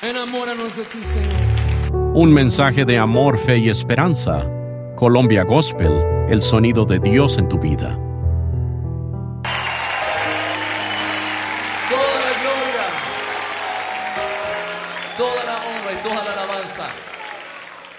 Enamóranos de ti, Señor. Un mensaje de amor, fe y esperanza. Colombia Gospel, el sonido de Dios en tu vida. Toda la gloria, toda la honra y toda la alabanza